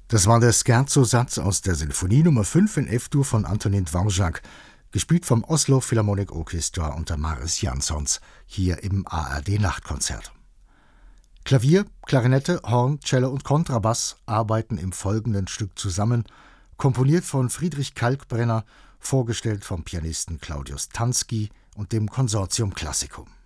Das war der Scherzo-Satz aus der Sinfonie Nummer 5 in F-Dur von Antonin Dvorak, gespielt vom Oslo Philharmonic Orchestra unter Mariss Jansons, hier im ARD-Nachtkonzert. Klavier, Klarinette, Horn, Cello und Kontrabass arbeiten im folgenden Stück zusammen, komponiert von Friedrich Kalkbrenner, vorgestellt vom Pianisten Claudius Tansky und dem Consortium Classicum.